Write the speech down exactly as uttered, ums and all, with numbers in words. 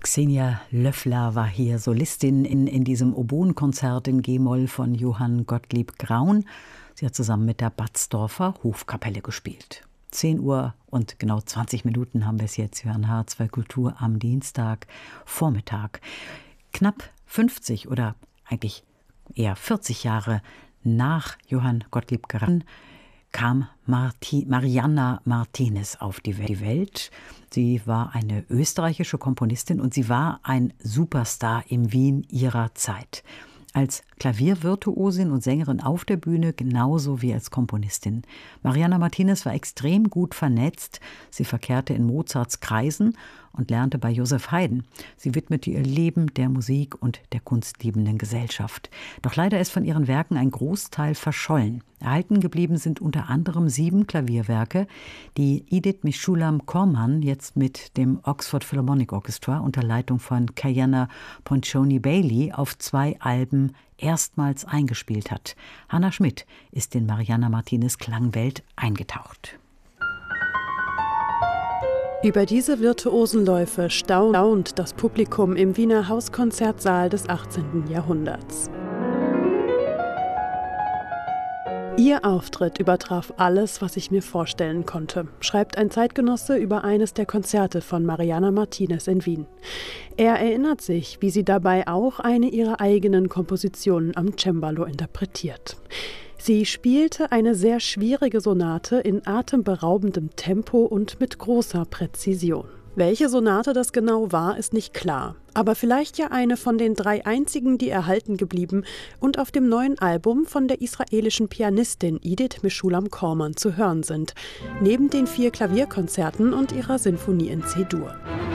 Xenia Löffler war hier Solistin in, in diesem Oboenkonzert in G-Moll von Johann Gottlieb Graun. Sie hat zusammen mit der Batzdorfer Hofkapelle gespielt. zehn Uhr und genau zwanzig Minuten haben wir es jetzt. Wir hören H zwei Kultur am Dienstag Vormittag. Knapp fünfzig oder eigentlich eher vierzig Jahre nach Johann Gottlieb Graun kam Marti- Marianna Martinez auf die Welt. Sie war eine österreichische Komponistin und sie war ein Superstar im Wien ihrer Zeit. Als Klaviervirtuosin und Sängerin auf der Bühne, genauso wie als Komponistin. Marianna Martinez war extrem gut vernetzt. Sie verkehrte in Mozarts Kreisen und lernte bei Joseph Haydn. Sie widmete ihr Leben der Musik und der kunstliebenden Gesellschaft. Doch leider ist von ihren Werken ein Großteil verschollen. Erhalten geblieben sind unter anderem sieben Klavierwerke, die Edith Meshulam Corman jetzt mit dem Oxford Philharmonic Orchestra unter Leitung von Kayanna Ponchoni-Bailey auf zwei Alben erstmals eingespielt hat. Hanna Schmidt ist in Marianna Martinez Klangwelt eingetaucht. Über diese virtuosen Läufe staunt das Publikum im Wiener Hauskonzertsaal des achtzehnten Jahrhunderts. Ihr Auftritt übertraf alles, was ich mir vorstellen konnte, schreibt ein Zeitgenosse über eines der Konzerte von Marianna Martinez in Wien. Er erinnert sich, wie sie dabei auch eine ihrer eigenen Kompositionen am Cembalo interpretiert. Sie spielte eine sehr schwierige Sonate in atemberaubendem Tempo und mit großer Präzision. Welche Sonate das genau war, ist nicht klar. Aber vielleicht ja eine von den drei einzigen, die erhalten geblieben und auf dem neuen Album von der israelischen Pianistin Edith Meshulam Corman zu hören sind, neben den vier Klavierkonzerten und ihrer Sinfonie in C-Dur.